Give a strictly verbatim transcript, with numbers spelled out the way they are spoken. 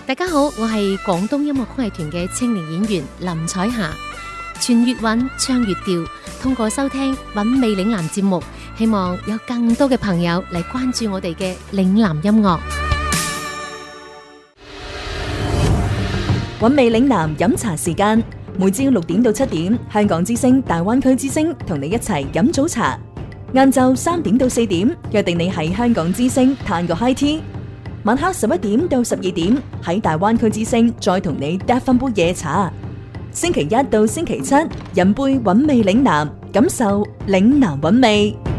大家好，我係廣東音樂曲藝團嘅青年演員林彩霞，傳粵韻，唱粵調，通過收聽韻味嶺南節目，希望有更多嘅朋友嚟關注我哋嘅嶺南音樂。 韻味嶺南飲茶時間，每朝六點到七點，香港之聲、大灣區之聲同你一齊飲早茶。晏晝三點到四點，約定你喺香港之聲嘆個 high tea。晚黑十一點到十二點，喺大灣區之聲再同你嗒翻杯夜茶。星期一到星期七，飲杯韻味嶺南，感受嶺南韻味。